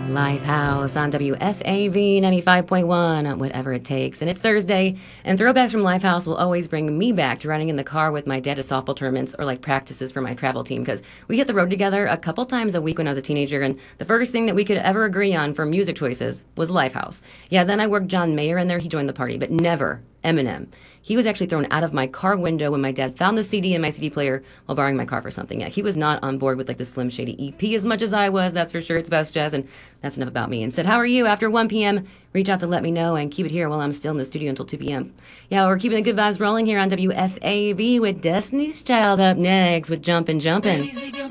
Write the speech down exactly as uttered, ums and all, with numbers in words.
Lifehouse on W F A V ninety-five point one, whatever it takes. And it's Thursday, and throwbacks from Lifehouse will always bring me back to running in the car with my dad to softball tournaments or like practices for my travel team, because we hit the road together a couple times a week when I was a teenager, and the first thing that we could ever agree on for music choices was Lifehouse. Yeah, then I worked John Mayer in there. He joined the party, but never Eminem. He was actually thrown out of my car window when my dad found the C D in my C D player while borrowing my car for something. Yeah, he was not on board with like the Slim Shady E P as much as I was, that's for sure. It's Best Jazz, and that's enough about me. And said, how are you after one p.m.? Reach out to let me know and keep it here while I'm still in the studio until two p.m. Yeah, we're keeping the good vibes rolling here on W F A V with Destiny's Child up next with Jumpin' Jumpin'.